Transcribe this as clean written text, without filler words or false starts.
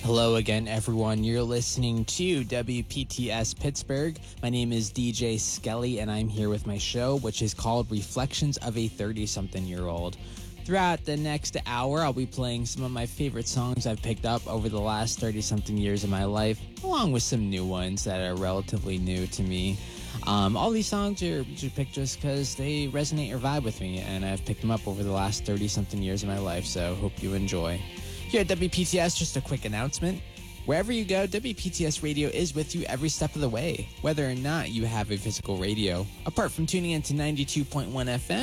Hello again, everyone. You're listening to WPTS Pittsburgh. My name is DJ Skelly, and I'm here with my show, which is called Reflections of a 30-something-year-old. Throughout the next hour, I'll be playing some of my favorite songs I've picked up over the last 30-something years of my life, along with some new ones that are relatively new to me. All these songs are picked just because they resonate or vibe with me, and I've picked them up over the last 30-something years of my life, so hope you enjoy. Here at WPTS, just a quick announcement. Wherever you go, WPTS Radio is with you every step of the way, whether or not you have a physical radio. Apart from tuning into 92.1 FM,